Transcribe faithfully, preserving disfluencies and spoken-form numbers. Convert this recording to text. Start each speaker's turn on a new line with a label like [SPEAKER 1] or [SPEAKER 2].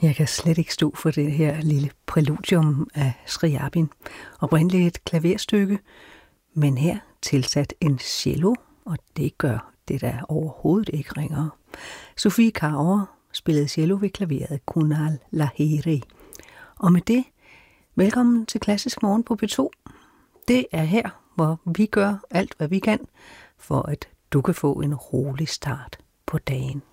[SPEAKER 1] Jeg kan slet ikke stå for det her lille præludium af Scriabin. Oprindeligt et klaverstykke, men her tilsat en cello, og det gør det der overhovedet ikke ringere. Sofie Carver spillede cello ved klaveret Kunal Lahiri. Og med det, velkommen til Klassisk Morgen på P to. Det er her, hvor vi gør alt, hvad vi kan, for at du kan få en rolig start på dagen.